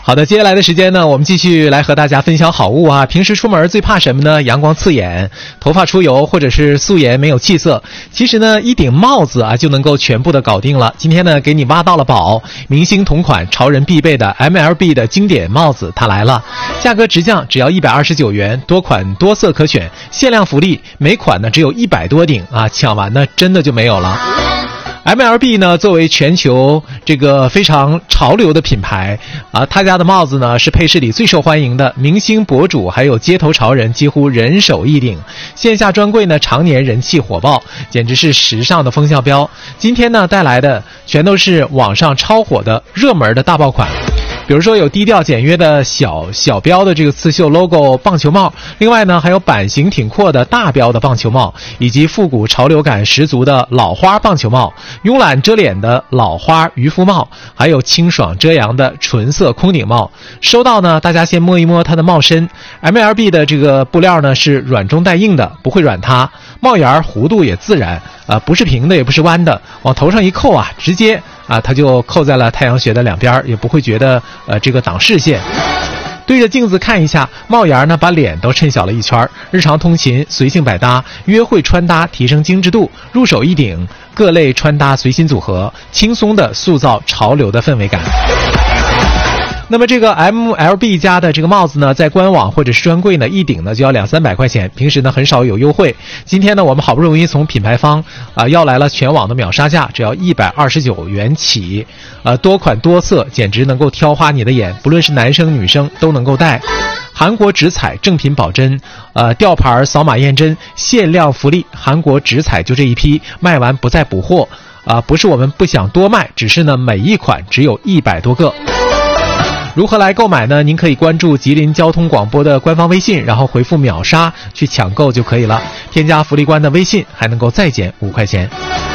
好的，接下来的时间呢，我们继续来和大家分享好物啊。平时出门最怕什么呢？阳光刺眼，头发出油，或者是素颜没有气色。其实呢，一顶帽子啊就能够全部的搞定了。今天呢，给你挖到了宝，明星同款、潮人必备的 MLB 的经典帽子，它来了，价格直降，只要129元，多款多色可选，限量福利，每款呢只有100多顶啊，抢完呢真的就没有了。MLB 呢，作为全球这个非常潮流的品牌啊，他家的帽子呢是配饰里最受欢迎的，明星博主还有街头潮人几乎人手一顶，线下专柜呢常年人气火爆，简直是时尚的风向标。今天呢带来的全都是网上超火的热门的大爆款。比如说有低调简约的小标的这个刺绣 logo 棒球帽，另外呢还有版型挺阔的大标的棒球帽，以及复古潮流感十足的老花棒球帽，慵懒遮脸的老花渔夫帽，还有清爽遮阳的纯色空顶帽。收到呢，大家先摸一摸它的帽身， MLB 的这个布料呢是软中带硬的，不会软塌，帽檐弧度也自然，不是平的也不是弯的，往头上一扣啊，直接它就扣在了太阳穴的两边，也不会觉得这个挡视线。对着镜子看一下，帽檐呢把脸都衬小了一圈，日常通勤随性百搭，约会穿搭提升精致度，入手一顶，各类穿搭随心组合，轻松的塑造潮流的氛围感。那么这个 MLB 家的这个帽子呢，在官网或者是专柜呢，一顶呢就要200-300块钱，平时呢很少有优惠。今天呢，我们好不容易从品牌方要来了全网的秒杀价，只要129元起，多款多色，简直能够挑花你的眼，不论是男生女生都能够戴。韩国直采正品保真，吊牌扫码验真，限量福利，韩国直采就这一批，卖完不再补货。不是我们不想多卖，只是呢每一款只有100多个。如何来购买呢？您可以关注吉林交通广播的官方微信，然后回复秒杀去抢购就可以了。添加福利官的微信，还能够再减5块钱。